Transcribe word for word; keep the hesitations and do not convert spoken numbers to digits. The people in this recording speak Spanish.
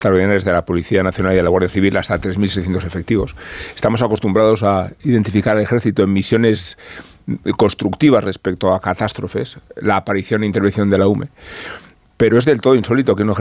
extraordinarias de la Policía Nacional y de la Guardia Civil, hasta tres mil seiscientos efectivos. Estamos acostumbrados a identificar al ejército en misiones constructivas respecto a catástrofes, la aparición e intervención de la U M E. Pero es del todo insólito que un